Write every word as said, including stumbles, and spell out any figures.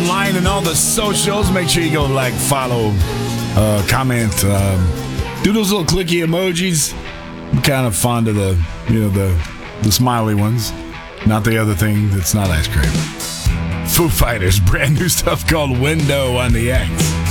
online and all the socials. Make sure you go like, follow, uh, comment, um, do those little clicky emojis. I'm kind of fond of the, you know, the the smiley ones, not the other thing that's not ice cream. Foo Fighters, brand new stuff called Window on the X.